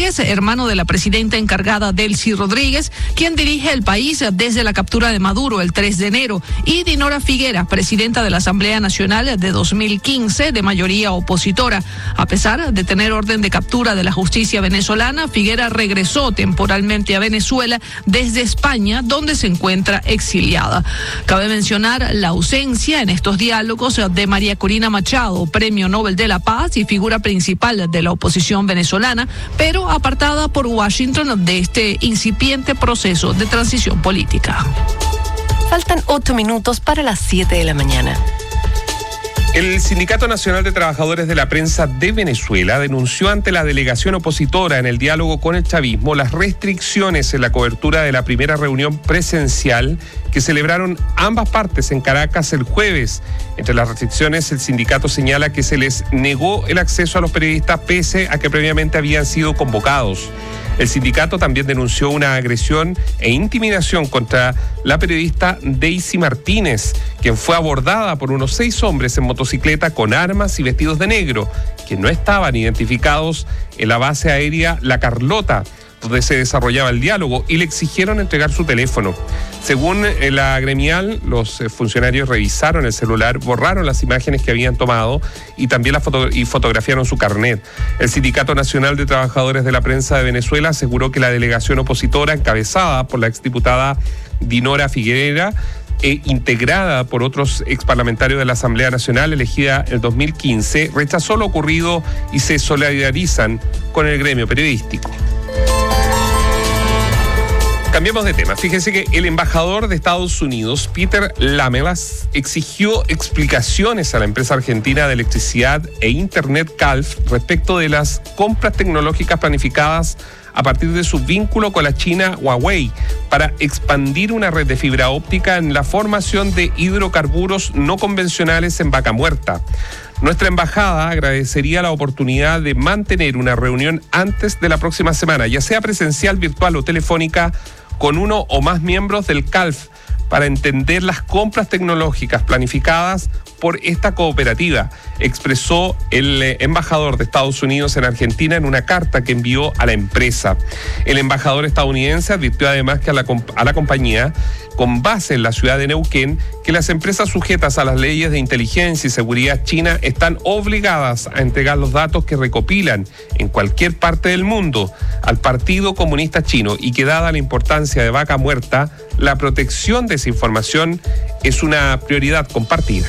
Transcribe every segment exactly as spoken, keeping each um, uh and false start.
Rodríguez, hermano de la presidenta encargada Delcy Rodríguez, quien dirige el país desde la captura de Maduro el tres de enero, y Dinora Figuera, presidenta de la Asamblea Nacional de dos mil quince, de mayoría opositora. A pesar de tener orden de captura de la justicia venezolana, Figuera regresó temporalmente a Venezuela desde España, donde se encuentra exiliada. Cabe mencionar la ausencia en estos diálogos de María Corina Machado, Premio Nobel de la Paz y figura principal de la oposición venezolana, pero apartada por Washington de este incipiente proceso de transición política. Faltan ocho minutos para las siete de la mañana. El Sindicato Nacional de Trabajadores de la Prensa de Venezuela denunció ante la delegación opositora en el diálogo con el chavismo las restricciones en la cobertura de la primera reunión presencial que celebraron ambas partes en Caracas el jueves. Entre las restricciones, el sindicato señala que se les negó el acceso a los periodistas pese a que previamente habían sido convocados. El sindicato también denunció una agresión e intimidación contra la periodista Daisy Martínez, quien fue abordada por unos seis hombres en motocicleta con armas y vestidos de negro, que no estaban identificados en la base aérea La Carlota, donde se desarrollaba el diálogo, y le exigieron entregar su teléfono. Según la gremial, los funcionarios revisaron el celular, borraron las imágenes que habían tomado y también la foto y fotografiaron su carnet. El Sindicato Nacional de Trabajadores de la Prensa de Venezuela aseguró que la delegación opositora, encabezada por la exdiputada Dinora Figuera, e integrada por otros exparlamentarios de la Asamblea Nacional elegida en dos mil quince, rechazó lo ocurrido y se solidarizan con el gremio periodístico. Cambiemos de tema. Fíjense que el embajador de Estados Unidos, Peter Lamelas, exigió explicaciones a la empresa argentina de electricidad e internet Calf respecto de las compras tecnológicas planificadas a partir de su vínculo con la China Huawei para expandir una red de fibra óptica en la formación de hidrocarburos no convencionales en Vaca Muerta. Nuestra embajada agradecería la oportunidad de mantener una reunión antes de la próxima semana, ya sea presencial, virtual o telefónica, con uno o más miembros del Calf para entender las compras tecnológicas planificadas por esta cooperativa, expresó el eh, embajador de Estados Unidos en Argentina en una carta que envió a la empresa. El embajador estadounidense advirtió además que a la, a la compañía, con base en la ciudad de Neuquén, que las empresas sujetas a las leyes de inteligencia y seguridad china están obligadas a entregar los datos que recopilan en cualquier parte del mundo al Partido Comunista Chino, y que dada la importancia de Vaca Muerta, la protección de esa información es una prioridad compartida.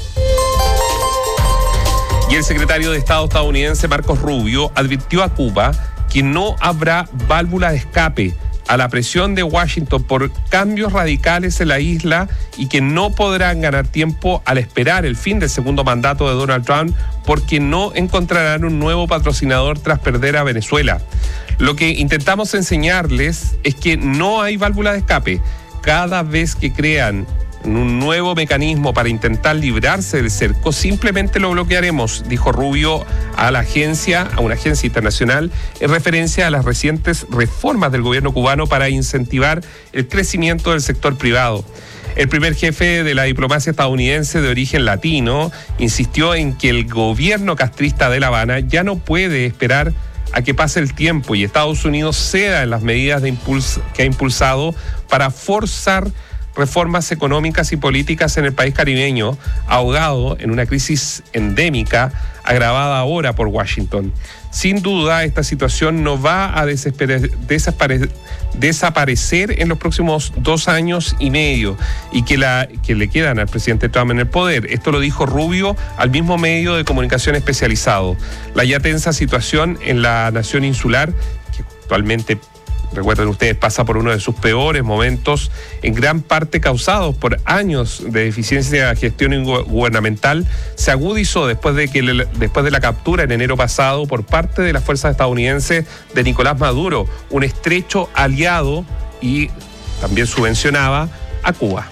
Y el secretario de Estado estadounidense Marcos Rubio advirtió a Cuba que no habrá válvula de escape a la presión de Washington por cambios radicales en la isla, y que no podrán ganar tiempo al esperar el fin del segundo mandato de Donald Trump porque no encontrarán un nuevo patrocinador tras perder a Venezuela. Lo que intentamos enseñarles es que no hay válvula de escape. Cada vez que crean un nuevo mecanismo para intentar librarse del cerco, simplemente lo bloquearemos, dijo Rubio a la agencia, a una agencia internacional, en referencia a las recientes reformas del gobierno cubano para incentivar el crecimiento del sector privado. El primer jefe de la diplomacia estadounidense de origen latino insistió en que el gobierno castrista de La Habana ya no puede esperar a que pase el tiempo y Estados Unidos ceda en las medidas de impuls- que ha impulsado para forzar reformas económicas y políticas en el país caribeño, ahogado en una crisis endémica agravada ahora por Washington. Sin duda, esta situación no va a desespere- desapare- desaparecer en los próximos dos años y medio y que, la, que le quedan al presidente Trump en el poder. Esto lo dijo Rubio al mismo medio de comunicación especializado. La ya tensa situación en la nación insular, que actualmente, recuerden ustedes, pasa por uno de sus peores momentos, en gran parte causados por años de deficiencia de gestión gubernamental, se agudizó después de que después de la captura en enero pasado por parte de las fuerzas estadounidenses de Nicolás Maduro, un estrecho aliado y también subvencionaba a Cuba.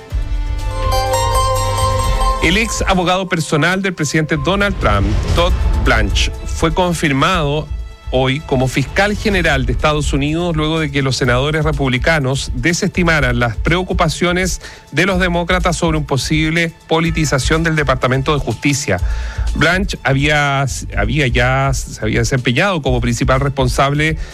El ex abogado personal del presidente Donald Trump, Todd Blanche, fue confirmado hoy como fiscal general de Estados Unidos luego de que los senadores republicanos desestimaran las preocupaciones de los demócratas sobre una posible politización del Departamento de Justicia. Blanche había, había ya se había desempeñado como principal responsable